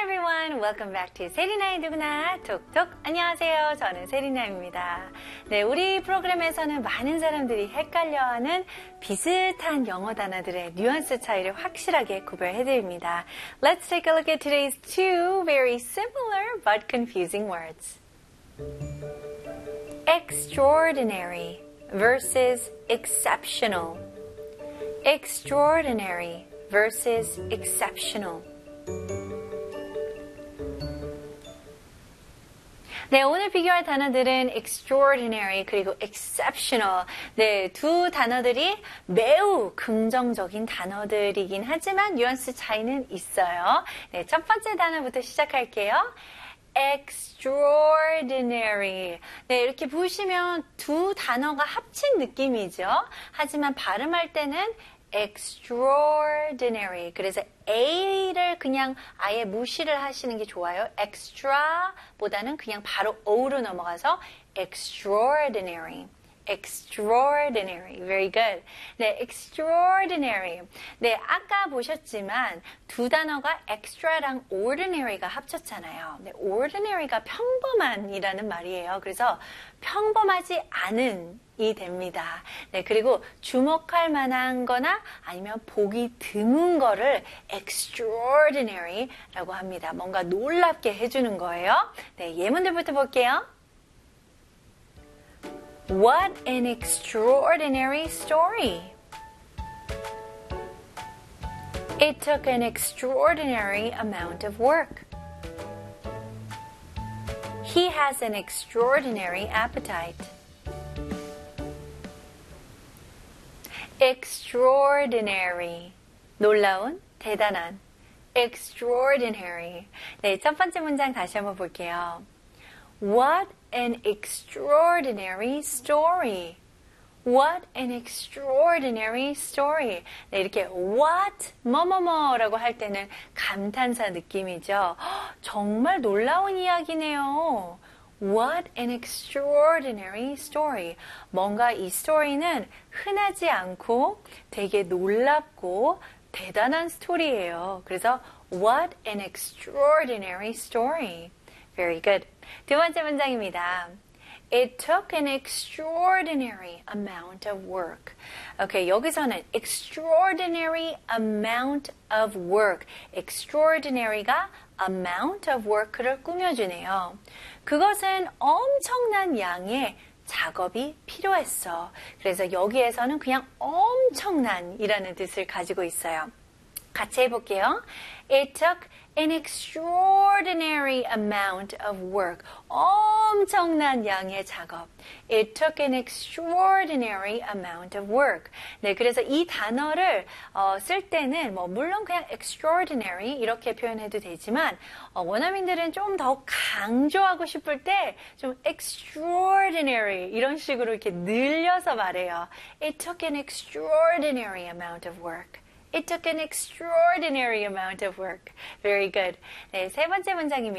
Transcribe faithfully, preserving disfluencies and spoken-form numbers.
everyone, welcome back to 세리나의 누구나 톡톡. 안녕하세요. 저는 세리나입니다. 네, 우리 프로그램에서는 많은 사람들이 헷갈려하는 비슷한 영어 단어들의 뉘앙스 차이를 확실하게 구별해드립니다. Let's take a look at today's two very similar but confusing words. Extraordinary versus exceptional. Extraordinary versus exceptional. 네, 오늘 비교할 단어들은 extraordinary 그리고 exceptional. 네, 두 단어들이 매우 긍정적인 단어들이긴 하지만 뉘앙스 차이는 있어요. 네, 첫 번째 단어부터 시작할게요. extraordinary. 네, 이렇게 보시면 두 단어가 합친 느낌이죠. 하지만 발음할 때는 extraordinary. 그래서 A를 그냥 아예 무시를 하시는 게 좋아요. extra보다는 그냥 바로 O로 넘어가서 extraordinary. extraordinary. Very good. 네, extraordinary. 네, 아까 보셨지만 두 단어가 extra랑 ordinary가 합쳤잖아요. 네, ordinary가 평범한이라는 말이에요. 그래서 평범하지 않은 이 됩니다. 네, 그리고 주목할 만한 거나 아니면 보기 드문 거를 extraordinary라고 합니다. 뭔가 놀랍게 해주는 거예요. 네, 예문들부터 볼게요. What an extraordinary story. It took an extraordinary amount of work. He has an extraordinary appetite. Extraordinary. 놀라운, 대단한. Extraordinary. 네, 첫 번째 문장 다시 한번 볼게요. What an extraordinary story. What an extraordinary story. 네, 이렇게 what, 뭐뭐뭐라고 할 때는 감탄사 느낌이죠. 허, 정말 놀라운 이야기네요. What an extraordinary story. 뭔가 이 스토리는 흔하지 않고 되게 놀랍고 대단한 스토리예요. 그래서 What an extraordinary story. Very good. 두 번째 문장입니다. It took an extraordinary amount of work. Okay, 여기서는 extraordinary amount of work. extraordinary가 amount of work를 꾸며주네요. 그것은 엄청난 양의 작업이 필요했어. 그래서 여기에서는 그냥 엄청난이라는 뜻을 가지고 있어요. 같이 해볼게요. It took an extraordinary amount of work. 엄청난 양의 작업. It took an extraordinary amount of work. 네, 그래서 이 단어를 어, 쓸 때는 뭐 물론 그냥 extraordinary 이렇게 표현해도 되지만 어, 원어민들은 좀 더 강조하고 싶을 때 좀 extraordinary 이런 식으로 이렇게 늘려서 말해요. It took an extraordinary amount of work. It took an extraordinary amount of work. Very good. 네, 세 번째 문장입니다.